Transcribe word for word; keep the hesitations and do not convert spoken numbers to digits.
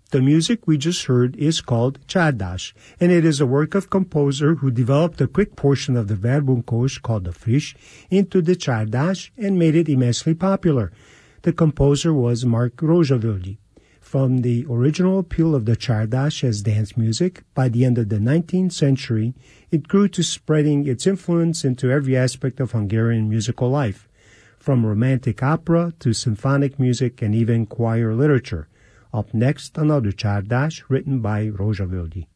The music we just heard is called Csárdás, and it is a work of composer who developed a quick portion of the verbunkos called the friss into the Csárdás and made it immensely popular. The composer was Mark Rozsavölgyi. From the original appeal of the Csárdás as dance music, by the end of the nineteenth century, it grew to spreading its influence into every aspect of Hungarian musical life, from romantic opera to symphonic music and even choir literature. Up next, another Csárdás written by Rozsavölgyi.